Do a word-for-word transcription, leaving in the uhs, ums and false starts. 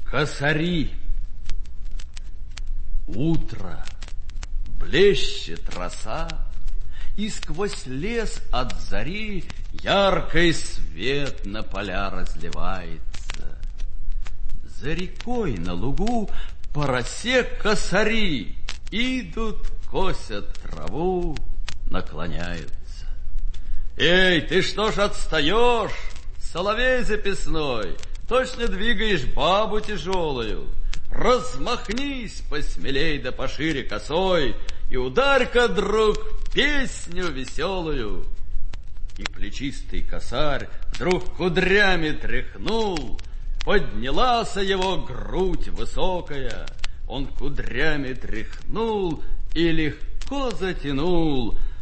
Косари. Утро, блещет роса, и сквозь лес от зари яркий свет на поля разливается. За рекой на лугу по росе косари идут, косят траву, наклоняются. Эй, ты что ж отстаешь, соловей записной? Точно двигаешь бабу тяжелую. Размахнись посмелей да пошире косой, и ударь-ка, друг, песню веселую. И плечистый косарь вдруг кудрями тряхнул, поднялась его грудь высокая. Он кудрями тряхнул и легко затянул.